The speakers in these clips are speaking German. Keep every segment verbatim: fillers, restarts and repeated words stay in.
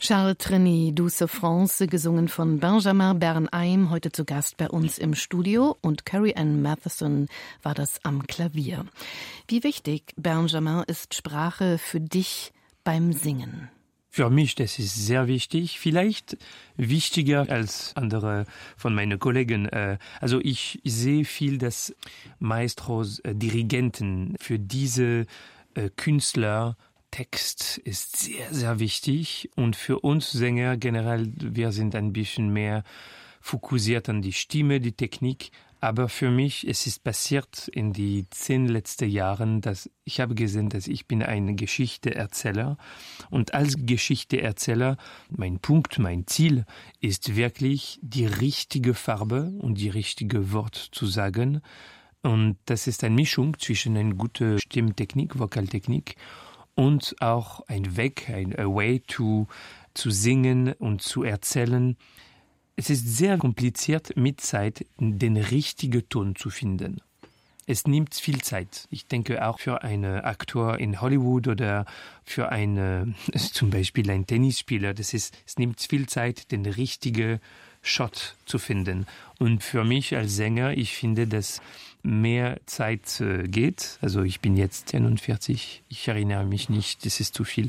Charles Trenet, Douce France, gesungen von Benjamin Bernheim, heute zu Gast bei uns im Studio, und Carrie Ann Matheson war das am Klavier. Wie wichtig, Benjamin, ist Sprache für dich beim Singen? Für mich, das ist sehr wichtig, vielleicht wichtiger als andere von meinen Kollegen. Also ich sehe viel, dass Maestros, Dirigenten für diese Künstler, Text ist sehr, sehr wichtig, und für uns Sänger generell, wir sind ein bisschen mehr fokussiert an die Stimme, die Technik. Aber für mich, es ist passiert in die zehn letzten Jahren, dass ich habe gesehen, dass ich bin ein Geschichteerzähler. Und als Geschichteerzähler, mein Punkt, mein Ziel ist wirklich, die richtige Farbe und die richtige Wort zu sagen. Und das ist eine Mischung zwischen einer guten Stimmtechnik, Vokaltechnik, und auch ein Weg, ein a way to, zu singen und zu erzählen. Es ist sehr kompliziert, mit Zeit den richtigen Ton zu finden. Es nimmt viel Zeit. Ich denke auch für einen Aktor in Hollywood oder für einen, zum Beispiel einen Tennisspieler, das ist, es nimmt viel Zeit, den richtigen Shot zu finden. Und für mich als Sänger, ich finde, dass mehr Zeit äh, geht. Also ich bin jetzt einundvierzig, ich erinnere mich nicht, das ist zu viel.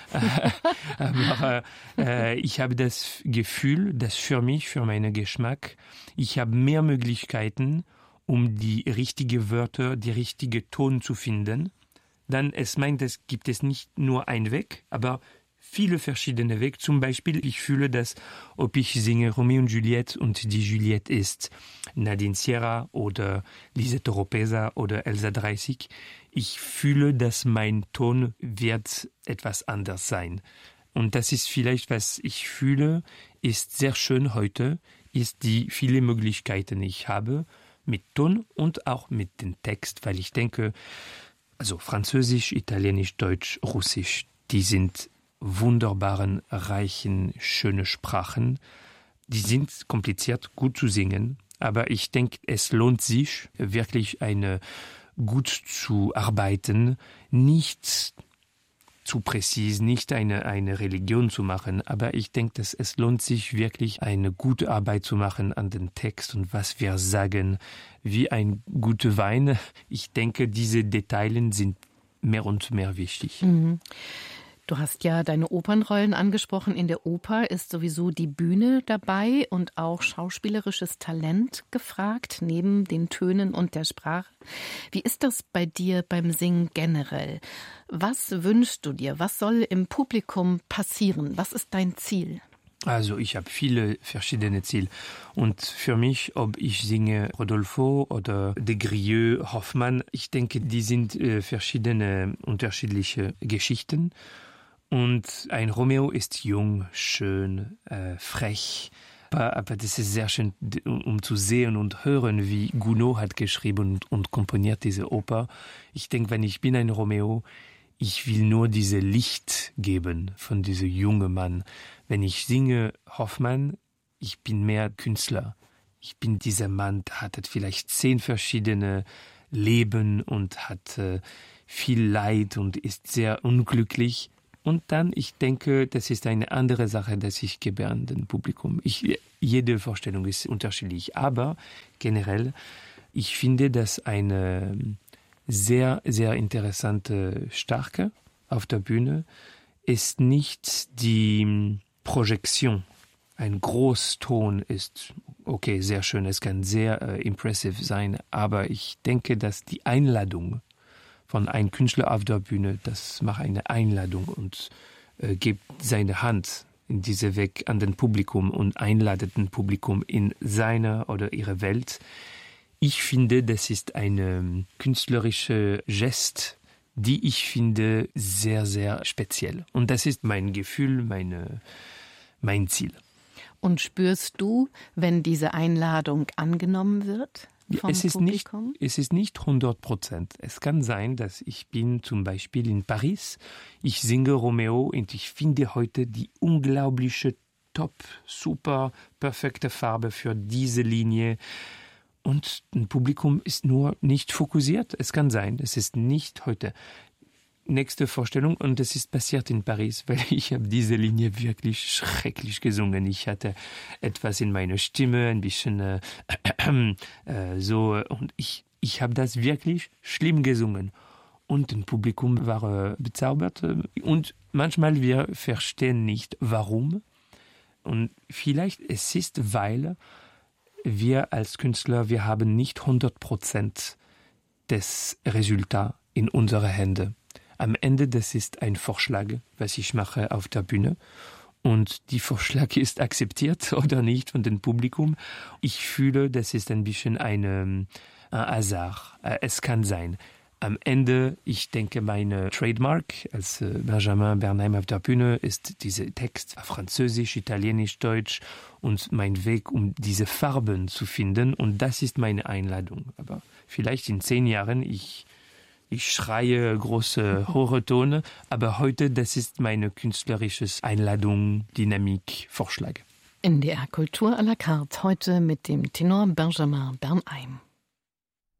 Aber äh, ich habe das Gefühl, dass für mich, für meinen Geschmack, ich habe mehr Möglichkeiten, um die richtigen Wörter, die richtige Ton zu finden. Dann, es meint, es gibt es nicht nur einen Weg, aber viele verschiedene Wege. Zum Beispiel, ich fühle, dass, ob ich singe Romeo und Juliette und die Juliette ist Nadine Sierra oder Lisette Oropesa oder Elsa dreißig, ich fühle, dass mein Ton wird etwas anders sein. Und das ist vielleicht, was ich fühle, ist sehr schön heute, ist die viele Möglichkeiten, die ich habe, mit Ton und auch mit dem Text, weil ich denke, also Französisch, Italienisch, Deutsch, Russisch, die sind wunderbaren, reichen, schöne Sprachen. Die sind kompliziert, gut zu singen, aber ich denke, es lohnt sich, wirklich eine gut zu arbeiten, nicht zu präzise, nicht eine, eine Religion zu machen, aber ich denke, dass es lohnt sich wirklich, eine gute Arbeit zu machen an den Text und was wir sagen, wie ein guter Wein. Ich denke, diese Details sind mehr und mehr wichtig. Mhm. Du hast ja deine Opernrollen angesprochen. In der Oper ist sowieso die Bühne dabei und auch schauspielerisches Talent gefragt, neben den Tönen und der Sprache. Wie ist das bei dir beim Singen generell? Was wünschst du dir? Was soll im Publikum passieren? Was ist dein Ziel? Also ich habe viele verschiedene Ziele. Und für mich, ob ich singe Rodolfo oder de Grieux, Hoffmann, ich denke, die sind äh, verschiedene, unterschiedliche Geschichten. Und ein Romeo ist jung, schön, äh, frech. Aber, aber das ist sehr schön, um zu sehen und hören, wie Gounod hat geschrieben und, und komponiert diese Oper. Ich denke, wenn ich bin ein Romeo, ich will nur diese Licht geben von diesem jungen Mann. Wenn ich singe Hoffmann, ich bin mehr Künstler. Ich bin dieser Mann, der hat vielleicht zehn verschiedene Leben und hat äh, viel Leid und ist sehr unglücklich. Und dann, ich denke, das ist eine andere Sache, dass ich gebe an den Publikum. Ich, jede Vorstellung ist unterschiedlich, aber generell, ich finde, dass eine sehr, sehr interessante Stärke auf der Bühne ist nicht die Projektion. Ein Großton ist, okay, sehr schön, es kann sehr äh, impressive sein, aber ich denke, dass die Einladung von einem Künstler auf der Bühne, das macht eine Einladung und äh, gibt seine Hand in diese Weg an den Publikum und einladet den Publikum in seine oder ihre Welt. Ich finde, das ist eine künstlerische Geste, die ich finde sehr, sehr speziell. Und das ist mein Gefühl, meine, mein Ziel. Und spürst du, wenn diese Einladung angenommen wird? Vom es, ist Publikum? nicht, es ist nicht hundert Prozent. Es kann sein, dass ich bin zum Beispiel in Paris, ich singe Romeo und ich finde heute die unglaubliche, top, super, perfekte Farbe für diese Linie. Und ein Publikum ist nur nicht fokussiert. Es kann sein, es ist nicht heute. nächste Vorstellung und es ist passiert in Paris, weil ich habe diese Linie wirklich schrecklich gesungen. Ich hatte etwas in meiner Stimme, ein bisschen äh, äh, so und ich, ich habe das wirklich schlimm gesungen. Und das Publikum war äh, bezaubert und manchmal wir verstehen nicht, warum. Und vielleicht es ist, weil wir als Künstler, wir haben nicht hundert Prozent des Resultats in unsere Hände. Am Ende, das ist ein Vorschlag, was ich mache auf der Bühne. Und die Vorschlag ist akzeptiert oder nicht von dem Publikum. Ich fühle, das ist ein bisschen eine, ein Hazard. Es kann sein. Am Ende, ich denke, meine Trademark als Benjamin Bernheim auf der Bühne ist dieser Text auf Französisch, Italienisch, Deutsch und mein Weg, um diese Farben zu finden. Und das ist meine Einladung. Aber vielleicht in zehn Jahren, ich, ich schreie große, hohe Töne. Aber heute, das ist meine künstlerische Einladung, Dynamik, Vorschlag. N D R Kultur à la carte, heute mit dem Tenor Benjamin Bernheim.